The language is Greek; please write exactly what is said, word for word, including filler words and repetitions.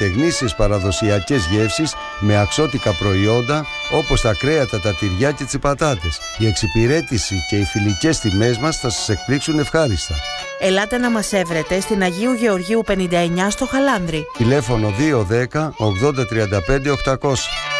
γνήσιες παραδοσιακές γεύσεις με αξώτικα προϊόντα όπως τα κρέατα, τα τυριά και τις πατάτες. Η εξυπηρέτηση και οι φιλικές τιμές μας θα σας εκπλήξουν ευχάριστα. Ελάτε να μας έβρετε στην Αγίου Γεωργίου πενήντα εννιά στο Χαλάνδρι. Τηλέφωνο δύο ένα μηδέν ογδόντα τριάντα πέντε οκτακόσια.